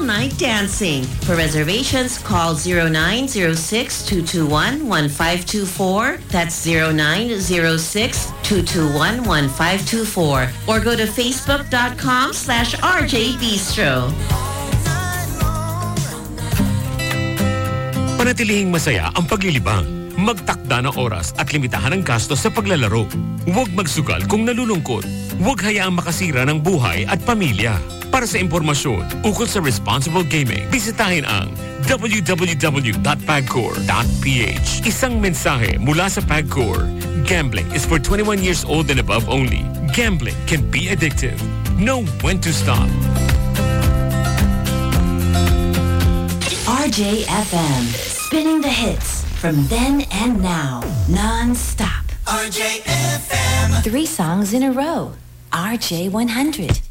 night dancing. For reservations, call 0906-221-1524. That's 0906-221-1524. Or go to facebook.com/RJ Bistro. Panatilihing masaya ang paglilibang. Magtakda ng oras at limitahan ang gastos sa paglalaro. Huwag magsugal kung nalulungkot. Huwag hayaang makasira ng buhay at pamilya. Para sa impormasyon ukol sa responsible gaming, bisitahin ang www.pagcor.ph. Isang mensahe mula sa Pagcor. Gambling is for 21 years old and above only. Gambling can be addictive. Know when to stop. RJFM, spinning the hits from then and now, non-stop. RJFM. 3 songs in a row. RJ100.